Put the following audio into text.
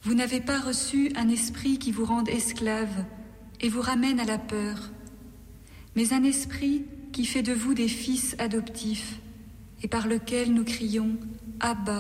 Vous n'avez pas reçu un esprit qui vous rende esclave et vous ramène à la peur, mais un esprit qui fait de vous des fils adoptifs et par lequel nous crions « Abba,